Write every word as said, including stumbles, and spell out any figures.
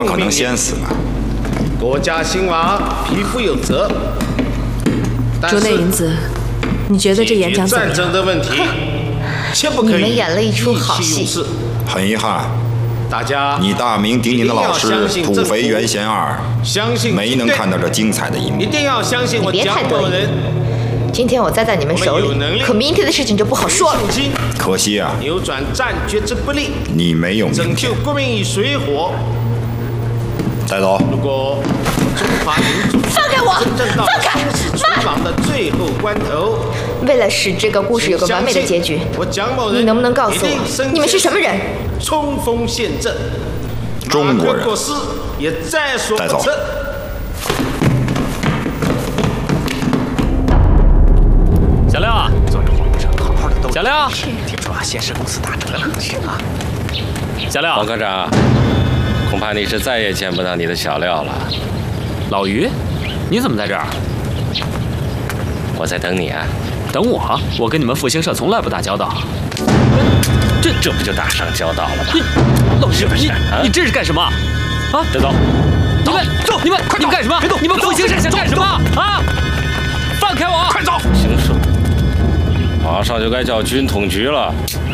可能先死呢。 国家兴亡，匹夫有责。 竹内银子，你觉得这演讲怎么样？ 战争的问题，切不可以。 你们演了一出好戏。 很遗憾， 大家你大名鼎鼎的老师土肥原贤二， 相信没能看到这精彩的一幕。 一定要相信我蒋某人。 今天我栽在你们手里，可明天的事情就不好说了。 可惜啊， 扭转战局之不利， 你没有拯救国民于水火。 带走。 如果中华民族放开我，放开！ 存亡的最后关头， 为了使这个故事有个完美的结局， 我蒋某人， 你能不能告诉我，你们是什么人？ 冲锋陷阵， 中国人。 也在所不辞。 小廖， 坐着火车好好的斗。 小廖， 听说啊，现实公司打折了，去啊！ 小廖， 王科长，恐怕你是再也见不到你的小廖了。 老于，你怎么在这儿？ 我在等你啊。 等我？我跟你们复兴社从来不打交道。 这这不就打上交道了吗？ 老于，你你这是干什么？啊！ 别走！ 你们走！你们快你们干什么？别动！你们复兴社想干什么？啊！放开我！ 快走！ 行社，马上就该叫军统局了。